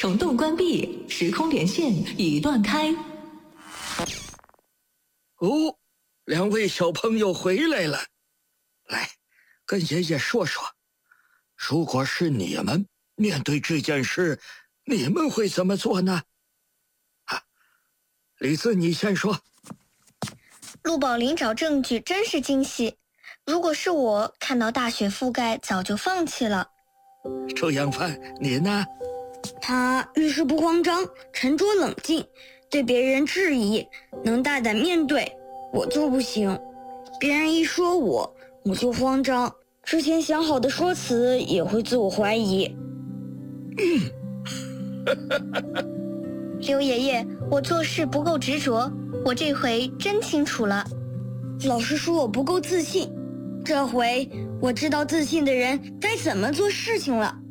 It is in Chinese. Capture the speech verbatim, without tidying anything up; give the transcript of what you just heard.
虫洞关闭，时空连线已断开。 哦，两位小朋友回来了，来，跟爷爷说说，如果是你们面对这件事，你们会怎么做呢？啊，李子，你先说。 陆宝林找证据真是精细，如果是我，看到大雪覆盖，早就放弃了。 周扬帆，你呢？ 他遇事不慌张，沉着冷静，对别人质疑能大胆面对，我就不行。别人一说我，我就慌张，之前想好的说辞也会自我怀疑。 刘爷爷，我做事不够执着，我这回真清楚了。 老师说我不够自信，这回我知道自信的人该怎么做事情了。